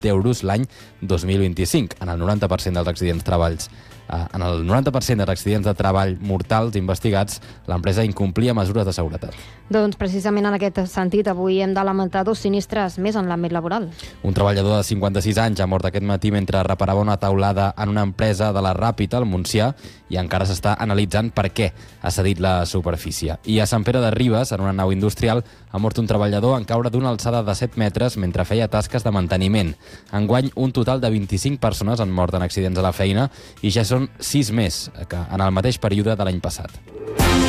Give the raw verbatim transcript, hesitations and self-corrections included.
d'euros l'any dos mil vint-i-cinc. En el noranta per cent dels accidents treballs En el noranta per cent dels accidents de treball mortals investigats, l'empresa incomplia mesures de seguretat. Doncs precisament en aquest sentit, avui hem de lamentar dos sinistres més en l'àmbit laboral. Un treballador de cinquanta-sis anys ha mort aquest matí mentre reparava una taulada en una empresa de la Ràpita, al Montsià, i encara s'està analitzant per què ha cedit la superfície. I a Sant Pere de Ribes, en una nau industrial, ha mort un treballador en caure d'una alçada de set metres mentre feia tasques de manteniment. Enguany, un total de vint-i-cinc persones han mort en accidents a la feina i ja són sis més que en el mateix període de l'any passat.